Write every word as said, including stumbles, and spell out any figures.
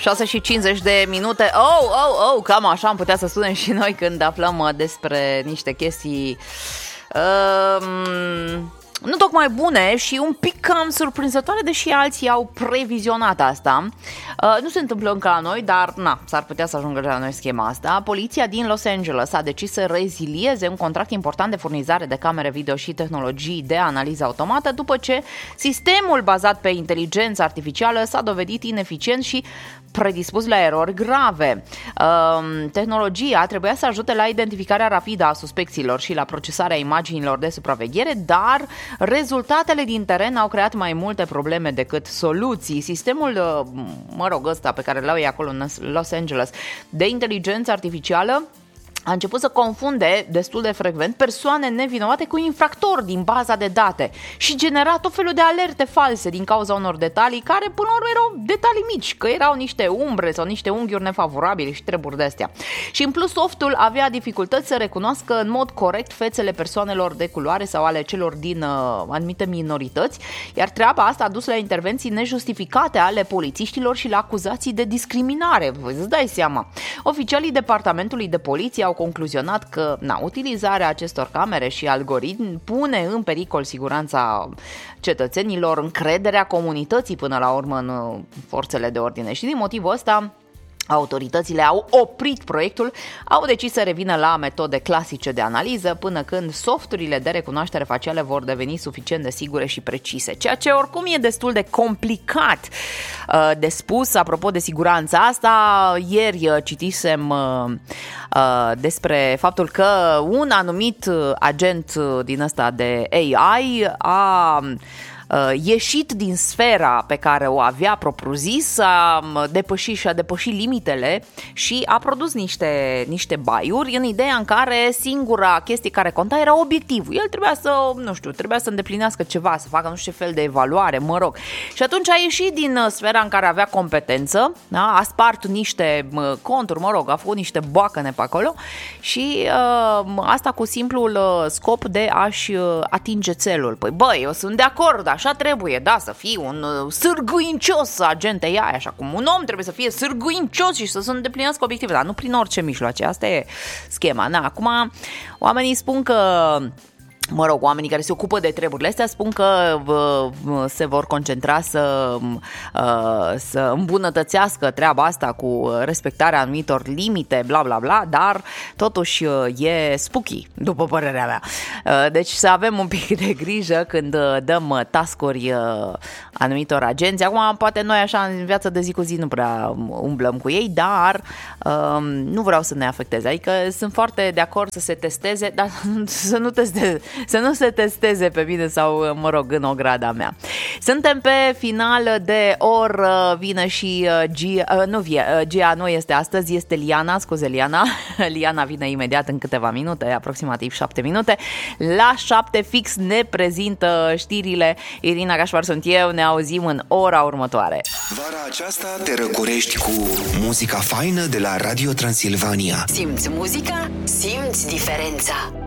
șase și cincizeci de minute. Oh, oh, oh, cam așa am putea să spunem și noi când aflăm despre niște chestii um, nu tocmai bune și un pic cam surprinzătoare, deși alții au previzionat asta. Uh, nu se întâmplă încă la noi, dar na, s-ar putea să ajungă la noi schema asta. Poliția din Los Angeles a decis să rezilieze un contract important de furnizare de camere video și tehnologii de analiză automată după ce sistemul bazat pe inteligență artificială s-a dovedit ineficient și predispus la erori grave. Uh, tehnologia trebuia să ajute la identificarea rapidă a suspecților și la procesarea imaginilor de supraveghere, dar rezultatele din teren au creat mai multe probleme decât soluții. Sistemul, mă rog, ăsta pe care l-au ei acolo în Los Angeles de inteligență artificială a început să confunde destul de frecvent persoane nevinovate cu infractori din baza de date și genera tot felul de alerte false din cauza unor detalii care până la urmă erau detalii mici, că erau niște umbre sau niște unghiuri nefavorabile și treburi de astea. Și în plus softul avea dificultăți să recunoască în mod corect fețele persoanelor de culoare sau ale celor din uh, anumite minorități, iar treaba asta a dus la intervenții nejustificate ale polițiștilor și la acuzații de discriminare. Îți dai seama. Oficialii departamentului de poliție au concluzionat că na, utilizarea acestor camere și algoritmi pune în pericol siguranța cetățenilor, încrederea comunității până la urmă în forțele de ordine și din motivul ăsta autoritățile au oprit proiectul, au decis să revină la metode clasice de analiză până când softurile de recunoaștere facială vor deveni suficient de sigure și precise, ceea ce oricum e destul de complicat uh, de spus. Apropo de siguranța asta, ieri uh, citisem uh, uh, despre faptul că un anumit agent din ăsta de A I a ieșit din sfera pe care o avea propriu-zis, a depășit și a depășit limitele și a produs niște, niște baiuri în ideea în care singura chestie care conta era obiectivul. El trebuia să, nu știu, trebuia să îndeplinească ceva, să facă nu știu ce fel de evaluare, mă rog. Și atunci a ieșit din sfera în care avea competență, da? A spart niște conturi, mă rog, a făcut niște boacăne pe acolo și uh, asta cu simplul scop de a-și atinge țelul. Păi băi, eu sunt de acord, așa trebuie, da, să fii un uh, sârguincios agent A I, așa cum un om trebuie să fie sârguincios și să se îndeplinească obiective, dar nu prin orice mijloace, asta e schema. Na, acum oamenii spun că Mă rog, oamenii care se ocupă de treburile astea spun că uh, se vor concentra să, uh, să îmbunătățească treaba asta cu respectarea anumitor limite, bla bla bla, dar totuși uh, e spooky, după părerea mea. Uh, deci să avem un pic de grijă când uh, dăm task-uri uh, anumitor agenți. Acum, poate noi așa în viața de zi cu zi nu prea umblăm cu ei, dar uh, nu vreau să ne afecteze. Adică sunt foarte de acord să se testeze, dar să nu testeze. Să nu se testeze pe mine sau, mă rog, în ograda mea. Suntem pe final de oră, vine și Gia, nu, Gia nu este astăzi, este Liana, scuze Liana, Liana vine imediat în câteva minute, aproximativ șapte minute. La șapte fix ne prezintă știrile. Irina Gașpar sunt eu, ne auzim în ora următoare. Vara aceasta te răcorești cu muzica faină de la Radio Transilvania. Simți muzica, simți diferența.